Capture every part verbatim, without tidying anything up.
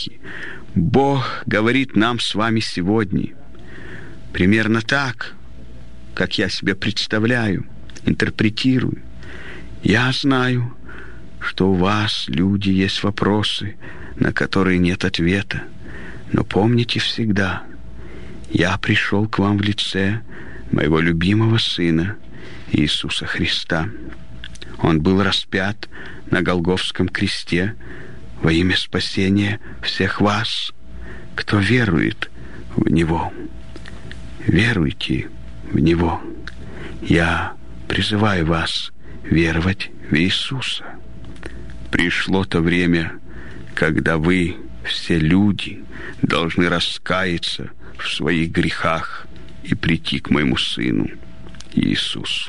грешники. Бог говорит нам с вами сегодня примерно так, как я себе представляю, интерпретирую. Я знаю, что у вас, люди, есть вопросы, на которые нет ответа. Но помните всегда, я пришел к вам в лице моего любимого Сына Иисуса Христа. Он был распят на Голгофском кресте во имя спасения всех вас, кто верует в Него. Веруйте в Него. Я призываю вас веровать в Иисуса. Пришло то время, когда вы, все люди, должны раскаяться в своих грехах и прийти к моему Сыну Иисусу.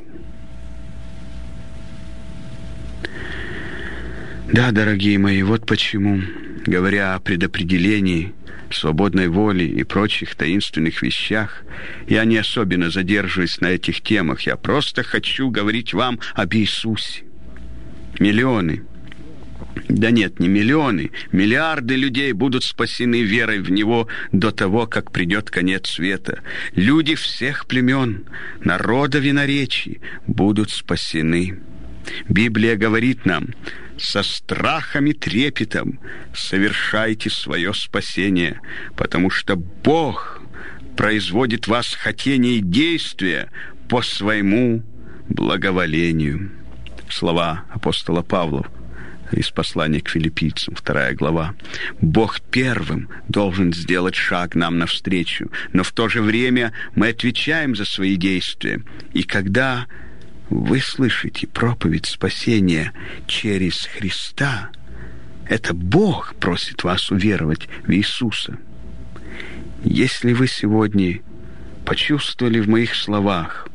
Да, дорогие мои, вот почему, говоря о предопределении, свободной воле и прочих таинственных вещах, я не особенно задерживаюсь на этих темах. Я просто хочу говорить вам об Иисусе. Миллионы, да нет, не миллионы, миллиарды людей будут спасены верой в Него до того, как придет конец света. Люди всех племен, народов и наречий будут спасены. Библия говорит нам: со страхом и трепетом совершайте свое спасение, потому что Бог производит в вас хотение и действия по своему благоволению. Слова апостола Павла из послания к филиппийцам, вторая глава. Бог первым должен сделать шаг нам навстречу, но в то же время мы отвечаем за свои действия. И когда вы слышите проповедь спасения через Христа, это Бог просит вас уверовать в Иисуса. Если вы сегодня почувствовали в моих словах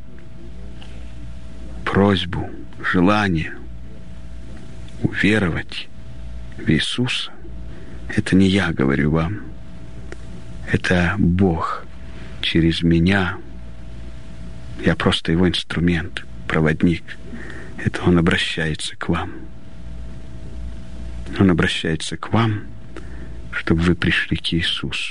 просьбу, желание уверовать в Иисуса, это не я говорю вам, это Бог через меня. Я просто Его инструмент, проводник. Это Он обращается к вам. Он обращается к вам, чтобы вы пришли к Иисусу.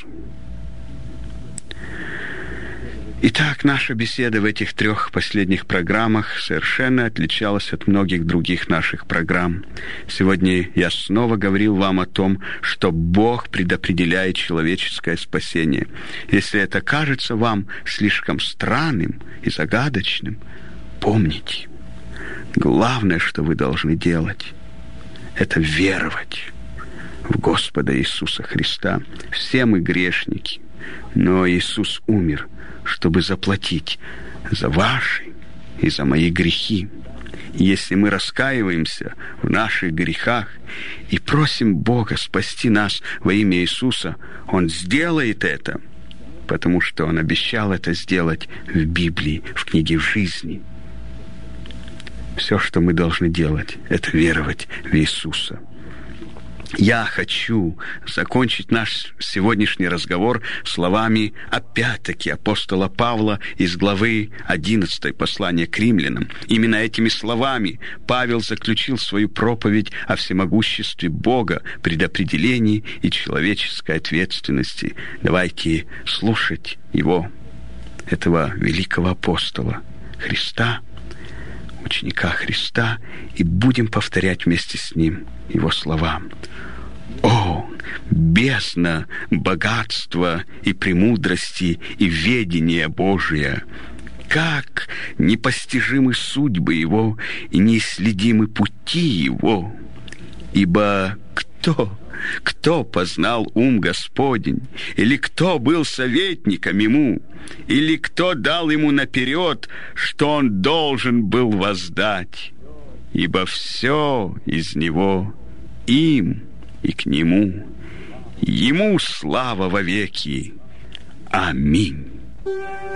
Итак, наша беседа в этих трех последних программах совершенно отличалась от многих других наших программ. Сегодня я снова говорил вам о том, что Бог предопределяет человеческое спасение. Если это кажется вам слишком странным и загадочным, помните, главное, что вы должны делать, это веровать в Господа Иисуса Христа. Все мы грешники, но Иисус умер, чтобы заплатить за ваши и за мои грехи. Если мы раскаиваемся в наших грехах и просим Бога спасти нас во имя Иисуса, Он сделает это, потому что Он обещал это сделать в Библии, в книге «Жизни». Все, что мы должны делать, это веровать в Иисуса. Я хочу закончить наш сегодняшний разговор словами, опять-таки, апостола Павла из главы одиннадцатой послания к римлянам. Именно этими словами Павел заключил свою проповедь о всемогуществе Бога, предопределении и человеческой ответственности. Давайте слушать его, этого великого апостола Христа, ученика Христа, и будем повторять вместе с ним его слова. О, бездна богатства и премудрости и ведения Божия! Как непостижимы судьбы Его и неисследимы пути Его! Ибо кто, кто познал ум Господень? Или кто был советником Ему? Или кто дал Ему наперед, что Он должен был воздать? Ибо все из Него, им и к Нему. Ему слава вовеки. Аминь.